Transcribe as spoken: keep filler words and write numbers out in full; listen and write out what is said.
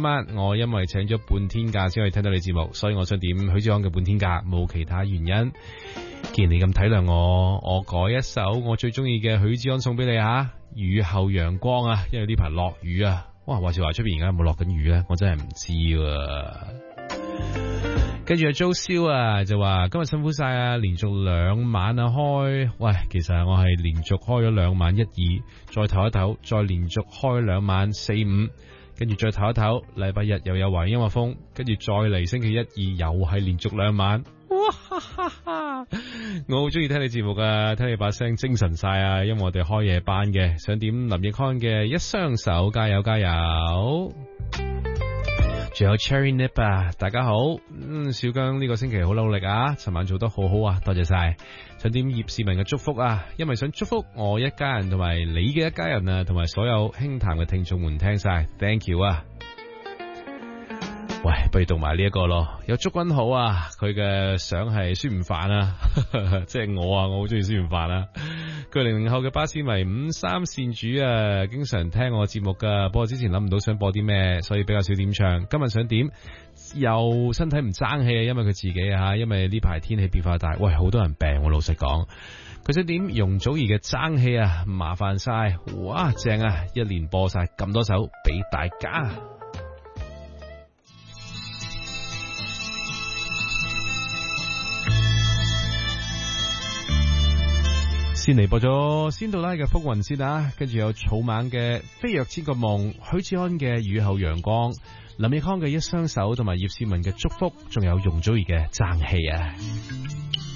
晚我因為請咗半天假先可以聽到你節目，所以我想點許志安嘅半天假，冇其他原因。既然你咁體諒我，我改一首我最中意嘅許志安送俾你啊！雨後陽光啊，因為呢排落雨啊，哇！話時話出邊而家有冇落緊雨咧？我真係唔知啊。跟住阿周蕭啊就話今日辛苦晒啊，連續兩晚啊開，喂，其實我係連續開咗兩晚一二，再唞一唞，再連續開兩晚四五，跟住再唞一唞，禮拜日又有華語音樂風，跟住再嚟星期一二又係連續兩晚，哇哈哈哈！我好中意聽你節目啊，聽你把聲精神晒啊，因為我哋開夜班嘅，想點林奕匡嘅一雙手，加油加油！仲有 Cherry Nip 啊，大家好，嗯，小姜呢個星期好努力啊，尋晚做得好好啊，多謝晒。想點葉市民嘅祝福啊，因為想祝福我一家人同埋你嘅一家人啊，同埋所有輕談嘅聽眾們聽晒 ，thank you 啊。喂，不如讀埋呢一個咯，有祝君好啊，佢嘅相係孫悟飯啊，即係我啊，我好中意孫悟飯啊。佢零零後嘅巴士迷五三線主啊，經常聽我節目噶，不過之前諗唔到想播啲咩，所以比較少點唱。今日想點又身體唔爭氣啊，因為佢自己啊，因為呢排天氣變化大，喂，好多人病我老實講。佢想點容祖兒嘅爭氣啊，麻煩晒，哇正啊，一連播晒咁多首俾大家。先嚟播咗仙杜拉嘅風雲先啊，跟住有草蜢嘅飛躍千個夢，許志安嘅雨後陽光，林奕匡嘅一雙手，同埋葉倩文嘅祝福，仲有容祖兒嘅爭氣啊。